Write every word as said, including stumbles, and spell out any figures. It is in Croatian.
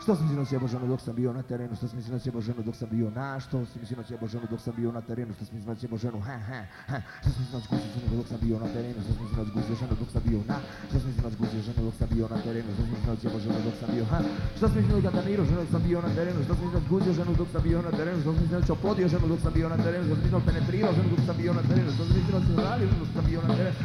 Što si mislio sjebo ženu dok sam bio na terenu, što si mislio sjebo ženu dok sam bio na, što si mislio sjebo ženu dok sam bio na terenu, što si mislio sjebo ženu, ha ha ha, što si mislio guzio ženu dok sam bio na terenu, što si mislio guzio ženu dok sam bio na, što si mislio guzio ženu dok sam bio na terenu, što si mislio sjebo ženu dok sam bio, ha, što si mislio gadaniro ženu dok sam bio na terenu, što si mislio guzio ženu dok sam bio na terenu, što si mislio čopodio ženu dok sam bio na terenu, što si mislio penetrirao ženu dok sam bio na terenu, što si mislio radio ženu dok sam bio na terenu.